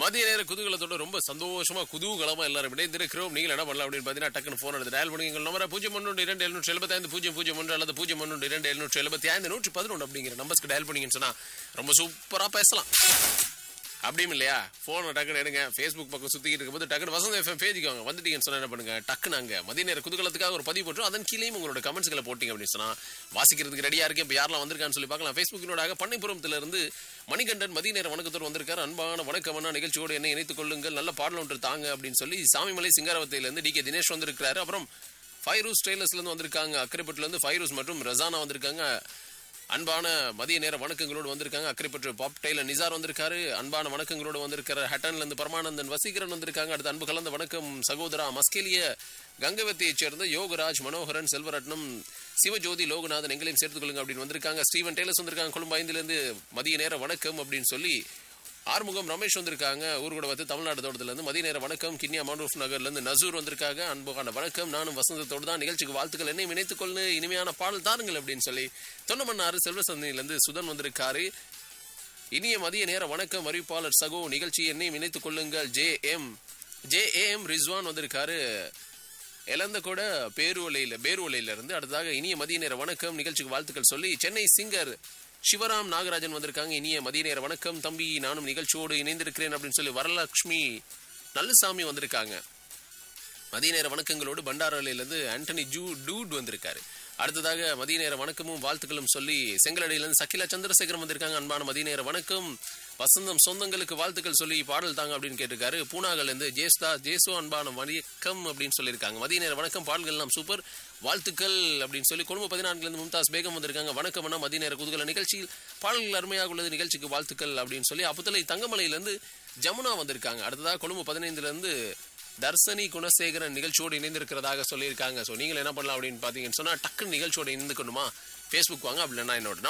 மதிய நேர குதூகலத்தோட ரொம்ப சந்தோஷமா குதூகலமா எல்லாரும் இணைந்திருக்கிறோம். நீங்கள் என்ன பண்ணலாம் அப்படின்னு பார்த்தீங்கன்னா டக்குன்னு ஃபோன் எடுத்து டயல் பண்ணி எங்கள் நம்பரை 0122750 அல்லது 012275111 அப்படிங்கிற நம்பர்ஸ்க்கு டயல் பண்ணீங்கன்னு சொன்னா ரொம்ப சூப்பரா பேசலாம். அப்படியும் இல்லையா, போனை டக்குன்னு எடுங்க, ஃபேஸ்புக் பக்கம் சுத்திக்கிட்டு இருக்கும்போது டக்குன்னு வசந்த் எஃப்எம் பேஜுக்கு வாங்க. வந்துட்டீங்கன்னு சொன்னா என்ன பண்ணுங்க, டக்குன்னு அங்க மதிய நேர குதூகலத்துக்காக ஒரு பதிவு போட்டோம். அதன் கீழேயும் உங்களோட கமெண்ட்ஸ்களை போட்டீங்க அப்படின்னு சொன்னா வாசிக்கிறதுக்கு ரெடியா இருக்கேன். இப்போ யாரெல்லாம் வந்திருக்கான்னு சொல்லி பார்க்கலாம். ஃபேஸ்புக்கினோட பண்ணைப்புறத்துல இருந்து மணிகண்டன் மதிய நேர வணக்கத்தோடு வந்திருக்காரு. அன்பான வணக்கம்னா நிகழ்ச்சியோடு என்ன இணைத்துக் கொள்ளுங்கள், நல்ல பாடல் ஒன்று தாங்க அப்படின்னு சொல்லி சாமிமலை சிங்காரவத்தையிலிருந்து டி கே தினேஷ் வந்திருக்காரு. அப்புறம் ஃபைரூஸ் ட்ரெய்லர்ஸ்ல இருந்து வந்திருக்காங்க. அக்கரைப்பட்டுல இருந்து ஃபைரூஸ் மற்றும் ரசானா வந்திருக்காங்க. அன்பான மதிய நேர வணக்கங்களோடு வந்திருக்காங்க. அக்கரைப்பற்று பாப் டெய்லர் நிசார் வந்திருக்காரு. அன்பான வணக்கங்களோடு வந்திருக்கிற ஹட்டன்ல இருந்து பரமானந்தன் வசீகரன் வந்திருக்காங்க. அடுத்து அன்பு கலந்த வணக்கம் சகோதரா மஸ்கேலிய கங்கவத்தியைச் சேர்ந்த யோகராஜ் மனோகரன் செல்வரட்னம் சிவஜோதி லோகநாதன் எங்களையும் சேர்த்துக் கொள்ளுங்க அப்படின்னு வந்திருக்காங்க. ஸ்டீவன் டெய்லர்ஸ் வந்திருக்காங்க. கொழும்பு 5 இருந்து மதிய நேர வணக்கம் அப்படின்னு சொல்லி ஆறுமுகம் ரமேஷ் வந்திருக்காங்க. ஊர்கூட வந்து தமிழ்நாடு தோட்டத்துல இருந்து மதிய நேர வணக்கம். கிண்ணியா மாண்டூஃப் நகர்ல இருந்து நசூர் வந்திருக்காங்க. அன்புகான வணக்கம், நானும் வசந்தத்தோடு தான் நிகழ்ச்சிக்கு வாழ்த்துக்கள், என்னையும் இணைத்துக் கொள்ளு, இனிமையான பாடல் தாருங்கள் அப்படின்னு சொல்லி தொன்னமன்னாறு செல்வசந்தியில இருந்து சுதன் வந்திருக்காரு. இனிய மதிய நேர வணக்கம் அறிவிப்பாளர் சகோ, நிகழ்ச்சி என்னையும் இணைத்துக் கொள்ளுங்கள். ஜே.ஏ.எம் ரிஸ்வான் வந்திருக்காரு. இழந்த கூட பேருவலையில இருந்து. அடுத்ததாக இனிய மதிய நேர வணக்கம், நிகழ்ச்சிக்கு வாழ்த்துக்கள் சொல்லி சென்னை சிங்கர் சிவராம் நாகராஜன் வந்திருக்காங்க. இனிய மதிய நேர வணக்கம் தம்பி, நானும் நிகழ்ச்சியோடு இணைந்திருக்கிறேன் அப்படின்னு சொல்லி வரலட்சுமி நல்லசாமி வந்திருக்காங்க. மதிய நேர வணக்கங்களோடு பண்டாரவளையிலிருந்து ஆண்டனி டூட் வந்திருக்காரு. அடுத்ததாக மதிய நேர வணக்கமும் வாழ்த்துக்களும் சொல்லி செங்கலடியிலிருந்து சகிலா சந்திரசேகரம் வந்திருக்காங்க. அன்பான மதிய நேர வணக்கம், வசந்தம் சொந்தங்களுக்கு வாழ்த்துக்கள் சொல்லி பாடல் தாங்க அப்படின்னு கேட்டிருக்காரு. பூனாகல் இருந்து ஜேசு அன்பான வணக்கம் அப்படின்னு சொல்லியிருக்காங்க. மதிய நேர வணக்கம், பாடல்கள் எல்லாம் சூப்பர், வாழ்த்துக்கள் அப்படின்னு சொல்லி கொழும்பு 14 இருந்து மும்தாஸ் பேகம் வந்திருக்காங்க. வணக்கம் அண்ணா, மதிய நேர குதூகல நிகழ்ச்சியில் பாடல்கள் அருமையாக உள்ளது, நிகழ்ச்சிக்கு வாழ்த்துக்கள் அப்படின்னு சொல்லி அப்புத்தலை தங்கமலையிலிருந்து ஜமுனா வந்திருக்காங்க. அடுத்ததாக கொழும்பு 15 இருந்து தர்சனி குணசேகரன் நிகழ்ச்சியோடு இணைந்திருக்கிறதாக சொல்லியிருக்காங்க. ஸோ நீங்கள் என்ன பண்ணலாம் அப்படின்னு பார்த்தீங்கன்னு சொன்னா டக்குன்னு நிகழ்ச்சியோடு இணைந்து கொண்டுமா ஃபேஸ்புக் வாங்க, அப்படின்னா என்னோட